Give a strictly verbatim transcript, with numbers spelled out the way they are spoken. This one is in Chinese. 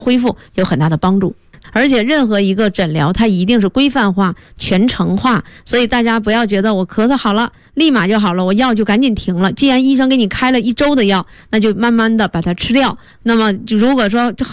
恢复有很大的帮助。而且任何一个诊疗它一定是规范化、全程化，所以大家不要觉得我咳嗽好了立马就好了，我药就赶紧停了。既然医生给你开了一周的药，那就慢慢的把它吃掉。那么如果说